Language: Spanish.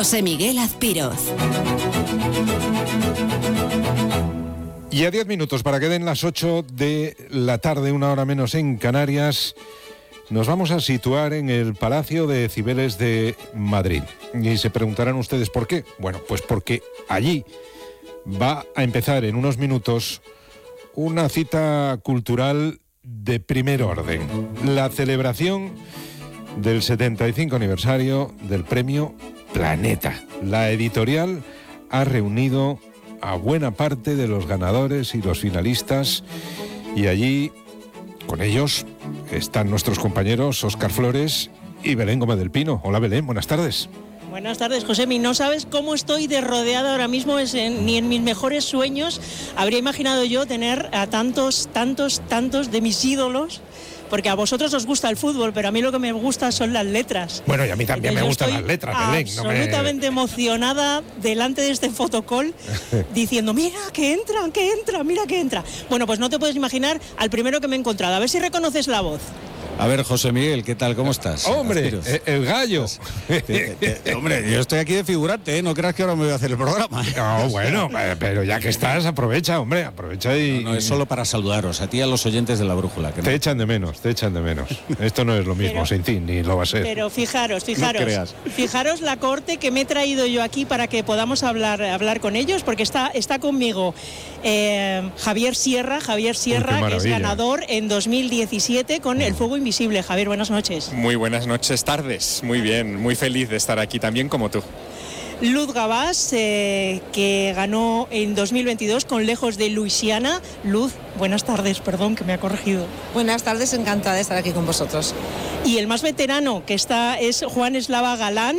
José Miguel Azpiroz. Y a 10 minutos para que den las 8 de la tarde, una hora menos en Canarias, nos vamos a situar en el Palacio de Cibeles de Madrid. Y se preguntarán ustedes por qué. Bueno, pues porque allí va a empezar en unos minutos una cita cultural de primer orden. La celebración del 75 aniversario del premio Planeta. La editorial ha reunido a buena parte de los ganadores y los finalistas, y allí con ellos están nuestros compañeros Óscar Flores y Belén Gómez del Pino. Hola Belén, buenas tardes. Buenas tardes, Josemi. No sabes cómo estoy de rodeada ahora mismo, ni en mis mejores sueños habría imaginado yo tener a tantos de mis ídolos, porque a vosotros os gusta el fútbol, pero a mí lo que me gusta son las letras. Bueno, y a mí también me gustan las letras, Belén. Absolutamente emocionada delante de este fotocall, diciendo, mira que entra, mira que entra. Bueno, pues no te puedes imaginar al primero que me he encontrado. A ver si reconoces la voz. A ver, José Miguel, ¿qué tal? ¿Cómo estás? ¡Hombre, el gallo! Hombre, yo estoy aquí de figurante, ¿eh? No creas que ahora me voy a hacer el programa. No, bueno, pero ya que estás, aprovecha, hombre, aprovecha y... No, es solo para saludaros, a ti y a los oyentes de La Brújula. Que te echan de menos. Esto no es lo mismo sin ti, ni lo va a ser. Pero fijaros, No creas. fijaros la corte que me he traído yo aquí para que podamos hablar con ellos, porque está conmigo Javier Sierra, que es ganador en 2017 con El Fuego Invisible. Javier, buenas noches. Muy buenas noches, tardes. Muy bien, muy feliz de estar aquí también como tú. Luz Gabás, que ganó en 2022 con Lejos de Luisiana. Luz, buenas tardes, perdón que me ha corregido. Buenas tardes, encantada de estar aquí con vosotros. Y el más veterano que está es Juan Eslava Galán,